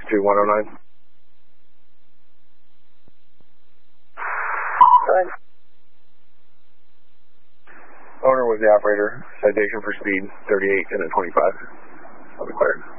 62109. Good. Owner was the operator. Citation for speed 38 and a 25. Uncleared.